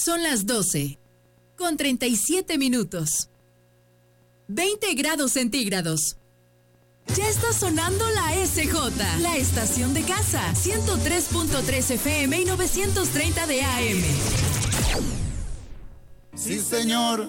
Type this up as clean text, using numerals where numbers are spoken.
Son las 12, con 37 minutos. 20 grados centígrados. Ya está sonando la SJ, la estación de casa, 103.3 FM y 930 de AM. Sí, señor.